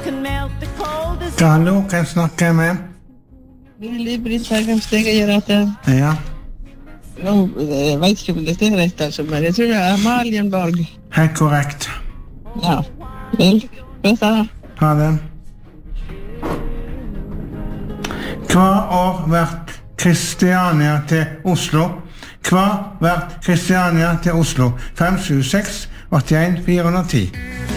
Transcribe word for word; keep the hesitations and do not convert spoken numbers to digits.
Hallo, kan jeg snakke med? Lille Britt Berghamsteg, jeg gjør at jeg... Ja. Nå, jeg vet ikke om dette er rett, altså, men jeg tror det er Malienborg. Helt korrekt. Ja, vel, vet jeg. Ha det. Hva år vært Kristiania til Oslo? Hva vært Kristiania til Oslo? fem sju seks åtte en fire ti.